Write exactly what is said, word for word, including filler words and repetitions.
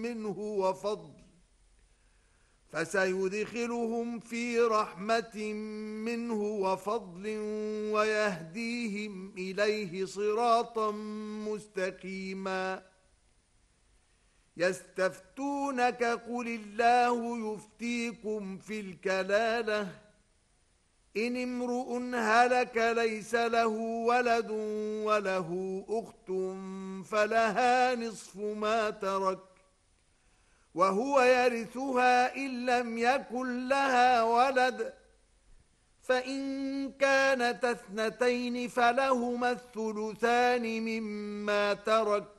منه وفضل فسيدخلهم في رحمة منه وفضل ويهديهم إليه صراطا مستقيما. يستفتونك قل الله يفتيكم في الكلالة إن امرؤ هلك ليس له ولد وله أخت فلها نصف ما ترك وهو يرثها إن لم يكن لها ولد فإن كانت اثنتين فلهما الثلثان مما ترك